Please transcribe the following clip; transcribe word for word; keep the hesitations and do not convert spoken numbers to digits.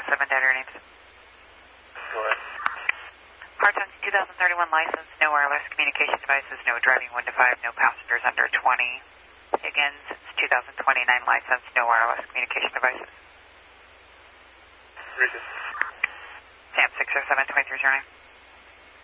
seven data needs. Go ahead. Part two thousand thirty-one license, no wireless communication devices, no driving one to five, no passengers under twenty. Higgins, two thousand twenty-nine license, no wireless communication devices. Reason. Sam six oh seven, twenty-three zero nine.